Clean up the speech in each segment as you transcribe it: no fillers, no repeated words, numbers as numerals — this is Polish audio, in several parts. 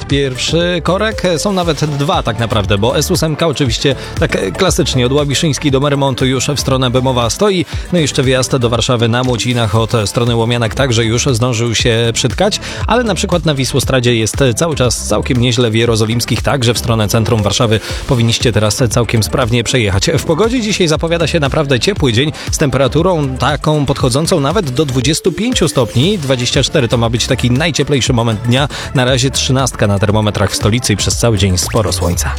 pierwszy korek. Są nawet dwa tak naprawdę, bo S8 oczywiście tak klasycznie od Łabiszyńskiej do Meremontu już w stronę Bemowa stoi. No i jeszcze wjazd do Warszawy na Młocinach od strony Łomianek także już zdążył się przytkać, ale na przykład na Wisłostradzie jest cały czas całkiem nieźle w Jerozolimskich, także w stronę centrum Warszawy powinniście teraz całkiem sprawnie przejechać. W pogodzie dzisiaj zapowiada się naprawdę ciepły dzień z temperaturą taką podchodzącą nawet do 25 stopni. 24 to ma być taki najcieplejszy moment dnia. Na razie 13 na termometrach w stolicy i przez cały dzień sporo słońca.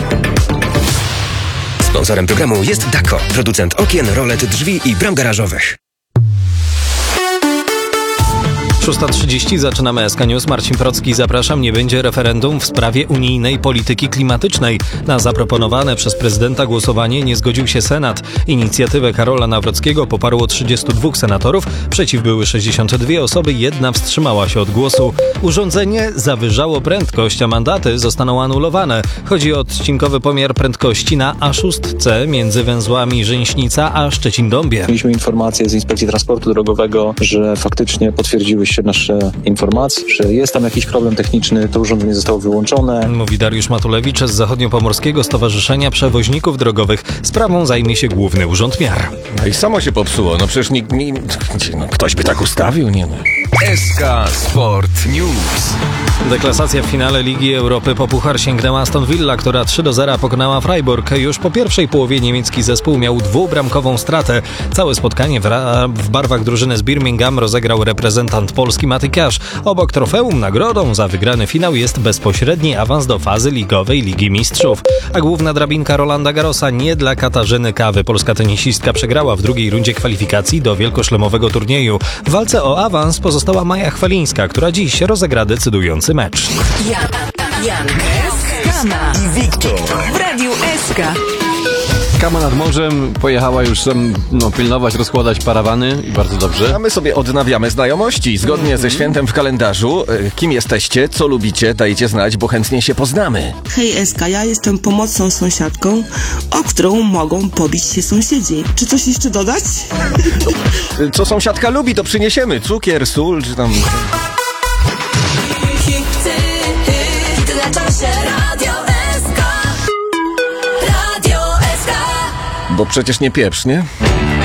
Sponsorem programu jest Dako, producent okien, rolet, drzwi i bram garażowych. 6:30 zaczynamy SK News. Marcin Procki, zapraszam. Nie będzie referendum w sprawie unijnej polityki klimatycznej. Na zaproponowane przez prezydenta głosowanie nie zgodził się Senat. Inicjatywę Karola Nawrockiego poparło 32 senatorów. Przeciw były 62 osoby. Jedna wstrzymała się od głosu. Urządzenie zawyżało prędkość, a mandaty zostaną anulowane. Chodzi o odcinkowy pomiar prędkości na A6 między węzłami Rzęśnica a Szczecin-Dąbie. Mieliśmy informację z Inspekcji Transportu Drogowego, że faktycznie potwierdziły się nasze informacje, że jest tam jakiś problem techniczny, to urządzenie zostało wyłączone. Mówi Dariusz Matulewicz z Zachodniopomorskiego Stowarzyszenia Przewoźników Drogowych. Sprawą zajmie się Główny Urząd Miar. No i samo się popsuło. No przecież ktoś by tak ustawił, nie no. SK Sport News. Deklasacja w finale Ligi Europy po puchar sięgnęła Aston Villa, która 3-0 pokonała Freiburg. Już po pierwszej połowie niemiecki zespół miał dwubramkową stratę. Całe spotkanie w barwach drużyny z Birmingham rozegrał reprezentant Polski Maty Cash. Obok trofeum nagrodą za wygrany finał jest bezpośredni awans do fazy ligowej Ligi Mistrzów. A główna drabinka Rolanda Garrosa nie dla Katarzyny Kawy. Polska tenisistka przegrała w drugiej rundzie kwalifikacji do wielkoszlemowego turnieju. W walce o awans pozostała Maja Chwalińska, która dziś rozegra decydujący mecz. Kama i Wiktor w Radiu SK. Kama nad morzem pojechała już pilnować, rozkładać parawany i bardzo dobrze. A my sobie odnawiamy znajomości. Zgodnie ze świętem w kalendarzu. Kim jesteście, co lubicie, dajcie znać, bo chętnie się poznamy. Hej Eska, ja jestem pomocną sąsiadką, o którą mogą pobić się sąsiedzi. Czy coś jeszcze dodać? Co sąsiadka lubi, to przyniesiemy. Cukier, sól, czy tam... Bo przecież nie pieprz, nie?